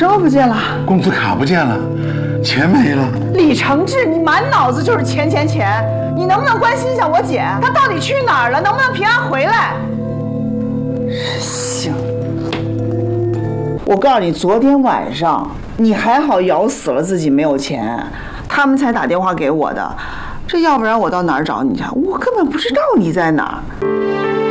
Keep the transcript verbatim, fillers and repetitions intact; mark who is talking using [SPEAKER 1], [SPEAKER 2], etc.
[SPEAKER 1] 什么不见了？
[SPEAKER 2] 工资卡不见了，钱没了。
[SPEAKER 1] 李承志，你满脑子就是钱钱钱，你能不能关心一下我姐？她到底去哪儿了？能不能平安回来？行，我告诉你，昨天晚上你还好咬死了自己没有钱，他们才打电话给我的。这要不然我到哪儿找你去？我根本不知道你在哪儿。